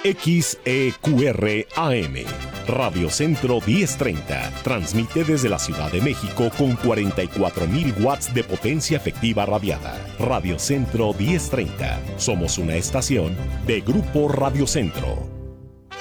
XEQR AM, Radio Centro 1030, transmite desde la Ciudad de México con 44.000 watts de potencia efectiva radiada. Radio Centro 1030, somos una estación de Grupo Radio Centro.